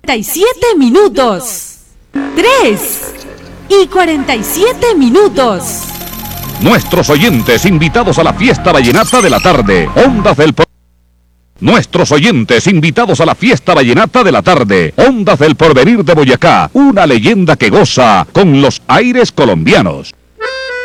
47 minutos. 3:47. Nuestros oyentes invitados a la fiesta vallenata de la tarde. Ondas del Nuestros oyentes invitados a la fiesta vallenata de la tarde. Ondas del Porvenir de Boyacá. Una leyenda que goza con los aires colombianos.